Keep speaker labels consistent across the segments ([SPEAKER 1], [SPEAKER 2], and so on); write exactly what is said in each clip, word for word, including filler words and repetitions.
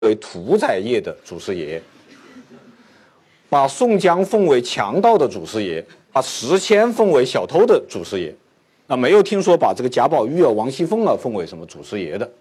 [SPEAKER 1] 为屠宰业的祖师爷，把宋江奉为强盗的祖师爷，把石谦奉为小偷的祖师爷，那没有听说把这个贾宝玉啊、王熙凤啊奉为什么祖师爷的。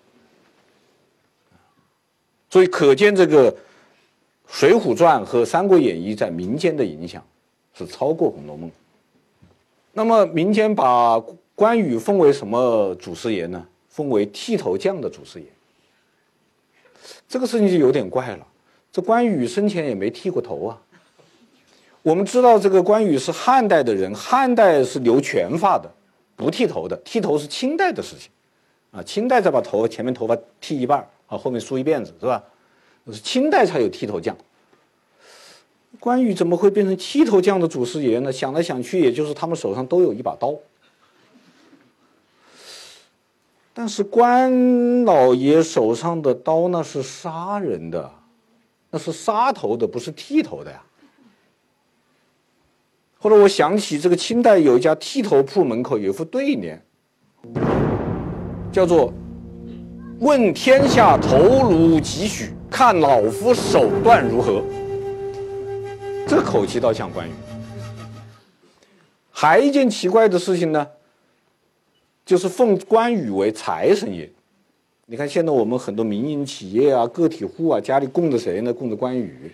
[SPEAKER 1] 所以可见这个《水浒传》和《三国演义》在民间的影响是超过《红楼梦》。那么民间把关羽奉为什么祖师爷呢？奉为剃头匠的祖师爷。这个事情就有点怪了，这关羽生前也没剃过头啊。我们知道这个关羽是汉代的人，汉代是留全发的，不剃头的，剃头是清代的事情啊。清代再把头前面头发剃一半啊，后面梳一辫子，是吧？是清代才有剃头匠。关羽怎么会变成剃头匠的祖师爷呢？想来想去，也就是他们手上都有一把刀。但是关老爷手上的刀那是杀人的，那是杀头的，不是剃头的呀。后来我想起这个清代有一家剃头铺门口有一副对联，叫做“问天下头颅几许，看老夫手段如何”。这个口气倒像关羽。还一件奇怪的事情呢，就是奉关羽为财神爷。你看现在我们很多民营企业啊、个体户啊，家里供着谁呢？供着关羽。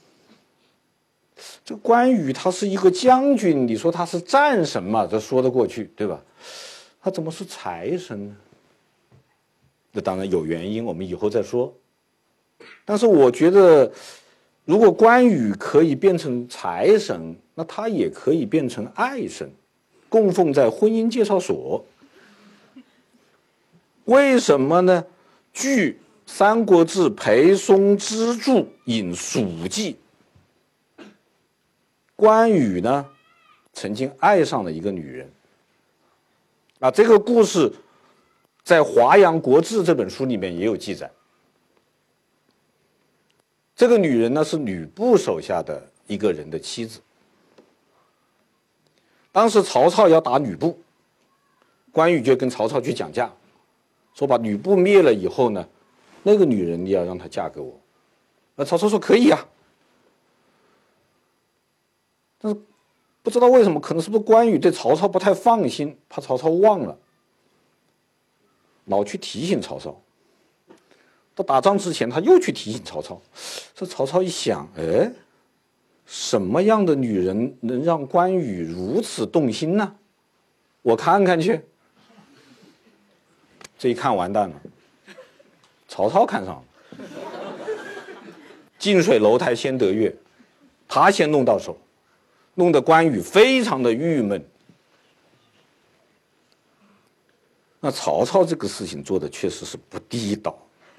[SPEAKER 1] 这关羽他是一个将军，你说他是战神嘛，这说得过去，对吧？他怎么是财神呢？这当然有原因，我们以后再说。但是我觉得，如果关羽可以变成财神，那他也可以变成爱神，供奉在婚姻介绍所。为什么呢？据《三国志·裴松之注》引蜀记，关羽呢曾经爱上了一个女人。啊，这个故事在《华阳国志》这本书里面也有记载。这个女人呢是吕布手下的一个人的妻子。当时曹操要打吕布，关羽就跟曹操去讲价，说把吕布灭了以后呢，那个女人你要让她嫁给我。那曹操说可以啊。但是不知道为什么，可能是不是关羽对曹操不太放心，怕曹操忘了，老去提醒曹操。到打仗之前他又去提醒曹操。这曹操一想，哎，什么样的女人能让关羽如此动心呢？我看看去。这一看完蛋了，曹操看上了。近水楼台先得月，他先弄到手，弄得关羽非常的郁闷。那曹操这个事情做的确实是不地道，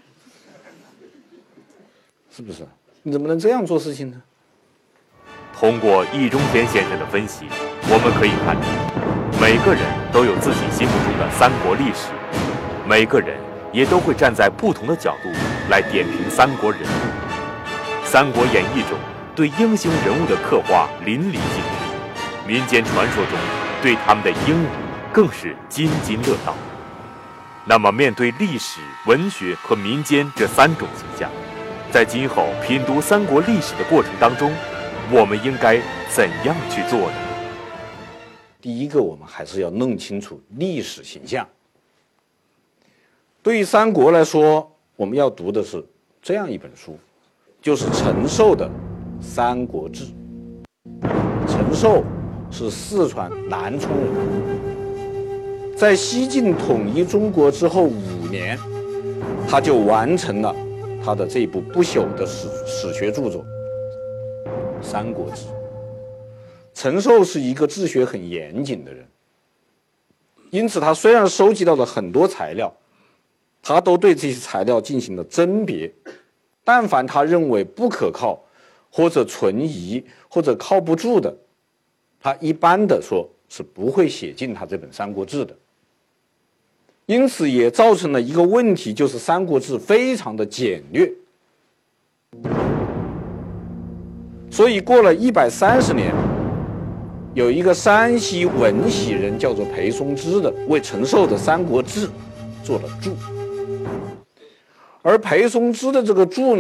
[SPEAKER 1] 是不是？你怎么能这样做事情呢？
[SPEAKER 2] 通过易中天先生的分析，我们可以看出，每个人都有自己心目中的三国历史，每个人也都会站在不同的角度来点评三国人物。《三国演义》中对英雄人物的刻画淋漓尽致，民间传说中对他们的英武更是津津乐道。那么面对历史、文学和民间这三种形象，在今后品读三国历史的过程当中，我们应该怎样去做呢？
[SPEAKER 1] 第一个，我们还是要弄清楚历史形象。对于三国来说，我们要读的是这样一本书，就是陈寿的《三国志》。陈寿是四川南充人，在西晋统一中国之后五年，他就完成了他的这部不朽的史史学著作《三国志》。陈寿是一个治学很严谨的人，因此他虽然收集到了很多材料，他都对这些材料进行了甄别，但凡他认为不可靠或者存疑或者靠不住的，他一般的说是不会写进他这本《三国志》的。因此也造成了一个问题，就是《三国志》非常的简略。所以过了一百三十年，有一个山西闻喜人叫做裴松之的，为陈寿的《三国志》做了注。 而裴松之的这个注